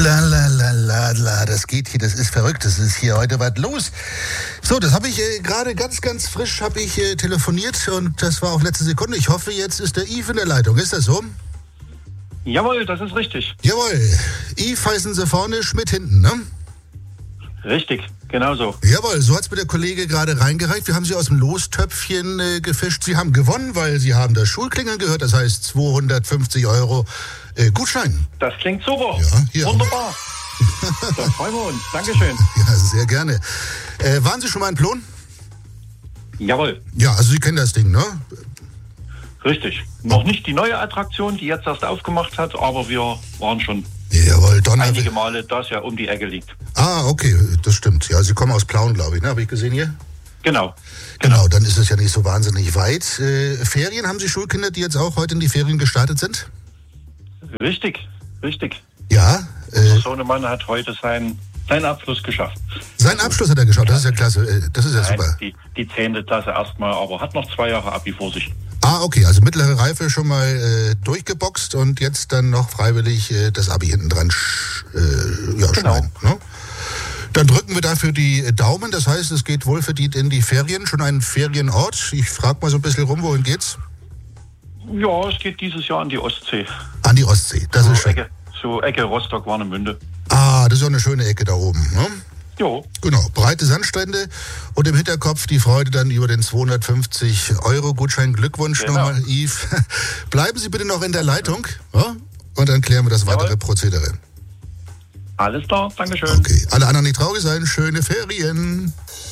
La la la la la, das geht hier, das ist verrückt, das ist hier heute was los. So, das habe ich gerade ganz, ganz frisch telefoniert und das war auf letzte Sekunde. Ich hoffe, jetzt ist der Yves in der Leitung, ist das so? Jawohl, das ist richtig. Jawohl, Yves heißen Sie vorne, Schmidt hinten, ne? Richtig, genau so. Jawohl, so hat's mir der Kollege gerade reingereicht. Wir haben Sie aus dem Lostöpfchen gefischt. Sie haben gewonnen, weil Sie haben das Schulklingeln gehört. Das heißt 250 € Gutschein. Das klingt super. Ja, hier. Wunderbar. Da freuen wir uns. Dankeschön. Ja, sehr gerne. Waren Sie schon mal in Plon? Jawohl, Ja, also Sie kennen das Ding, ne? richtig. Noch nicht die neue Attraktion, die jetzt erst aufgemacht hat, aber wir waren schon Jawohl, einige Male, da es ja um die Ecke liegt. Ah, okay, das stimmt. Ja, Sie kommen aus Plauen, glaube ich, ne? Habe ich gesehen hier? Genau. Genau, dann ist es ja nicht so wahnsinnig weit. Ferien, haben Sie Schulkinder, die jetzt auch heute in die Ferien gestartet sind? Richtig. Ja. Unser Sohnemann hat heute seinen Abschluss geschafft. Seinen Abschluss hat er geschaut, das ist ja klasse. Das ist ja Nein, super. die 10. Klasse erstmal, aber hat noch 2 Jahre Abi vor sich. Ah, okay, also mittlere Reife schon mal durchgeboxt und jetzt dann noch freiwillig das Abi hinten dran schneiden. Ne? Dann drücken wir dafür die Daumen, das heißt, es geht wohlverdient in die Ferien, schon ein Ferienort. Ich frage mal so ein bisschen rum, wohin geht's? Ja, es geht dieses Jahr an die Ostsee. An die Ostsee, das ist schön. Ecke Rostock-Warnemünde. Ah, das ist ja eine schöne Ecke da oben, ne? Jo. Genau, breite Sandstrände und im Hinterkopf die Freude dann über den 250 € Gutschein. Glückwunsch nochmal, Yves. Bleiben Sie bitte noch in der Leitung, ja? Und dann klären wir das weitere Prozedere. Alles klar, Dankeschön. Okay, alle anderen nicht traurig sein, schöne Ferien.